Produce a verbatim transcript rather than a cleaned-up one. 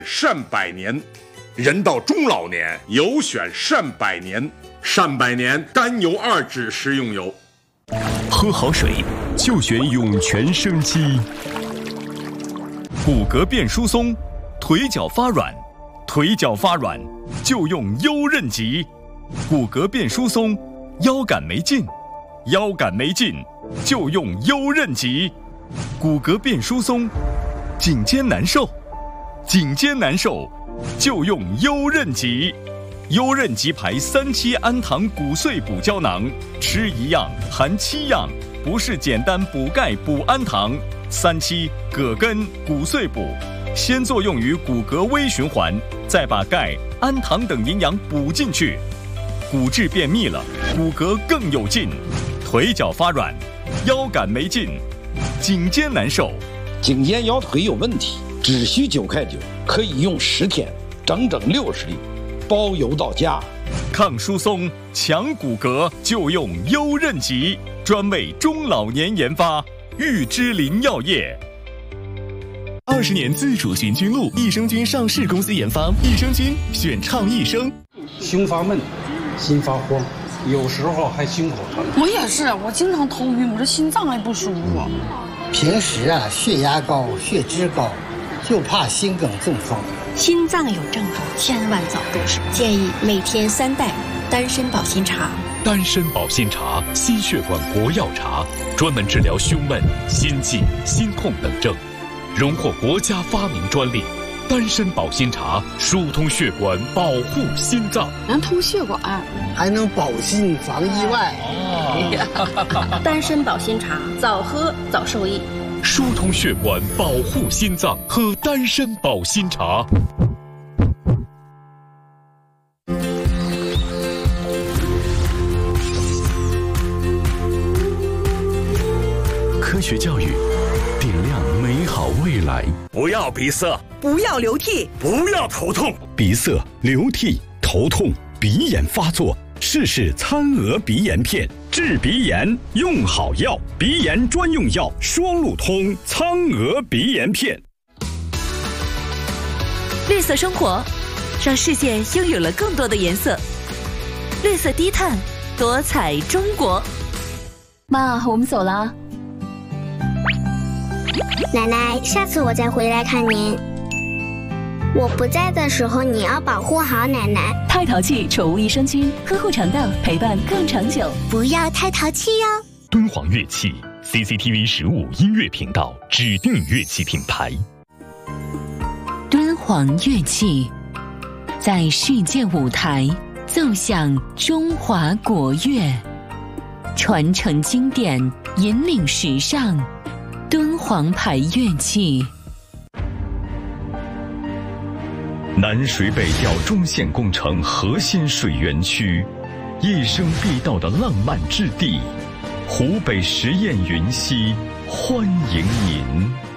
善百年，人到中老年有选善百年，善百年甘油二酯食用油。 喝好水就选涌泉生机。骨骼变疏松，腿脚发软，腿脚发软就用优韧极。骨骼变疏松，腰杆没劲，腰杆没劲就用优韧极。骨骼变疏松，颈肩难受，颈肩难受就用优韧极。优韧极牌三七氨糖骨碎补胶囊，吃一样含七样，不是简单补钙补氨糖。三七葛根骨碎补，先作用于骨骼微循环，再把钙、氨糖等营养补进去，骨质变密了，骨骼更有劲。腿脚发软，腰杆没劲，颈肩难受， 颈肩腰腿有问题，只需九块九，可以用十天，整整六十粒，包邮到家。 抗疏松、强骨骼就用优韧极，专为中老年研发，玉芝林药业。 二十年自主寻菌露，益生菌上市公司研发，益生菌选畅益生。 胸发闷，心发慌，有时候还心口疼。 我也是，我经常头晕，我这心脏还不舒服。 平时啊，血压高，血脂高，就怕心梗中风。 心脏有症状，千万早入手。建议每天三袋丹参保心茶。 丹参保心茶，心血管国药茶，专门治疗胸闷、心悸、心痛等症，荣获国家发明专利。丹参保心茶疏通血管，保护心脏， 能通血管， 还能保心防意外。 哦、丹参保心茶，早喝早受益。 疏通血管，保护心脏，喝丹参保心茶。 科学教育，点亮美好未来。 不要鼻塞， 不要流涕， 不要头痛。 鼻塞、流涕、头痛、鼻炎发作，试试餐鹅鼻炎片，治鼻炎用好药，鼻炎专用药双路通苍鹅鼻炎片。 绿色生活，让世界拥有了更多的颜色。绿色低碳，多彩中国。 妈，我们走了。 奶奶，下次我再回来看您。我不在的时候，你要保护好奶奶。 太淘气宠物益生菌，呵护肠道，陪伴更长久。 不要太淘气哟。 敦煌乐器 C C T V 十五音乐频道指定乐器品牌。 敦煌乐器在世界舞台奏响中华国乐，传承经典，引领时尚。敦煌牌乐器。 南水北调中线工程核心水源区，一生必到的浪漫之地，湖北十堰云溪欢迎您。